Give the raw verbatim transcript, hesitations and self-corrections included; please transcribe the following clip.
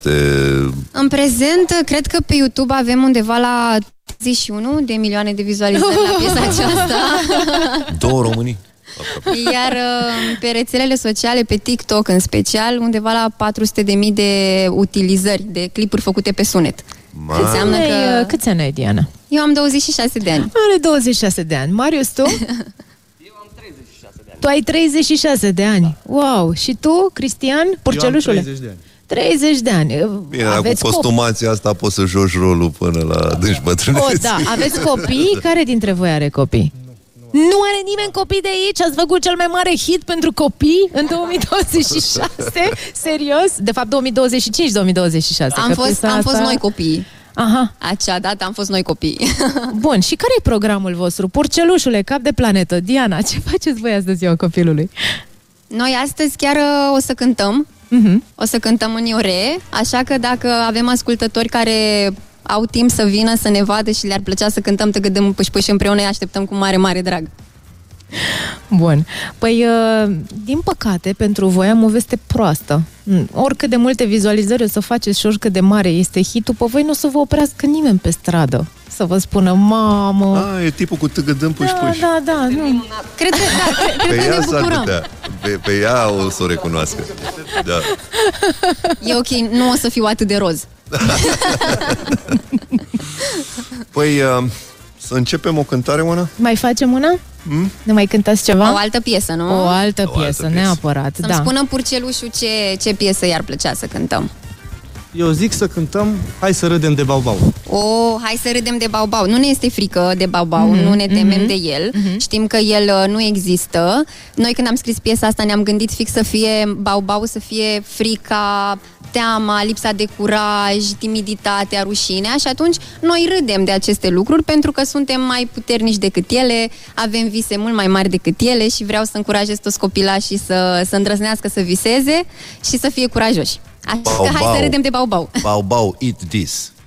În prezent, cred că pe YouTube avem undeva la treizeci și unu de milioane de vizualizări la piesa aceasta. Două românii. Iar pe rețelele sociale, pe TikTok în special, undeva la patru sute de mii de utilizări de clipuri făcute pe sunet. Înseamnă că... Câți ani ai, Diana? Eu am douăzeci și șase de ani. Are douăzeci și șase de ani. Marius, tu? Eu am treizeci și șase de ani. Tu ai treizeci și șase de ani. Wow! Și tu, Cristian, Purcelușule? Eu am treizeci de ani. treizezi de ani. Bine, aveți cu costumația copii? Asta poți să joci rolul până la dânși bătrâneți. O, da. Aveți copii? Care dintre voi are copii? Nu, nu. nu are nimeni copii de aici? Ați făcut cel mai mare hit pentru copii în două mii douăzeci și șase? Serios? De fapt, două mii douăzeci și cinci două mii douăzeci și șase. Am, fost, am asta... fost noi copii. Aha. Acea dată am fost noi copii. Bun, și care e programul vostru? Purcelușule, cap de planetă. Diana, ce faceți voi astăzi ziua copilului? Noi astăzi chiar o să cântăm. Uh-huh. O să cântăm în Iore, așa că dacă avem ascultători care au timp să vină să ne vadă și le-ar plăcea să cântăm tăgădăm pâși-pâși împreună, îi așteptăm cu mare, mare drag. Bun. Păi, din păcate, pentru voi am o veste proastă. Oricât de multe vizualizări o să faceți și oricât de mare este hitul, pe voi nu o să vă oprească nimeni pe stradă să vă spună, mamă... A, e tipul cu tăgădăm pâși-pâși. Da, da, da. Nu. Cred că, da, cred pe că ea ne bucurăm. Pe, pe ea o să o recunoască. Da. E ok, nu o să fiu atât de roz. Păi, uh, să începem o cântare, Oana? Mai facem una? Hmm? Ne mai cântați ceva? O altă piesă, nu? O altă piesă, o altă piesă. neapărat. Să-mi da. spună Purcelușul ce, ce piesă i-ar plăcea să cântăm. Eu zic să cântăm Hai să râdem de Baubau. O, hai să râdem de Baubau. Nu ne este frică de Baubau, mm-hmm, nu ne temem mm-hmm. de el. Mm-hmm. Știm că el uh, nu există. Noi când am scris piesa asta ne-am gândit fix să fie Baubau, să fie frica, teama, lipsa de curaj, timiditatea, rușinea și atunci noi râdem de aceste lucruri pentru că suntem mai puternici decât ele, avem vise mult mai mari decât ele și vreau să încurajez toți copilașii să, să îndrăznească, să viseze și să fie curajoși. Așa că hai să râdem de Baubau. Baubau, eat this.